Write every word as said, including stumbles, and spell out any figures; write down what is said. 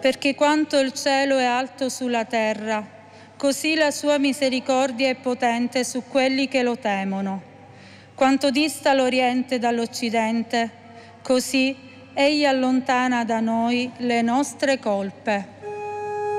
perché quanto il cielo è alto sulla terra, così la sua misericordia è potente su quelli che lo temono. Quanto dista l'Oriente dall'Occidente, così Egli allontana da noi le nostre colpe.